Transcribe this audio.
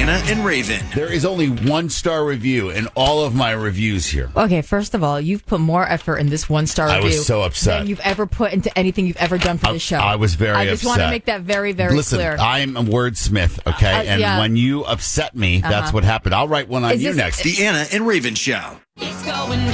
Deanna and Raven. There is only 1-star review in all of my reviews here. Okay, first of all, you've put more effort in this 1-star review. I was so upset. Than you've ever put into anything you've ever done for this show. I was very upset. I just want to make that very, very clear. Listen, I'm a wordsmith, okay? And when you upset me, that's what happened. I'll write one on you next. Deanna and Raven Show. It's going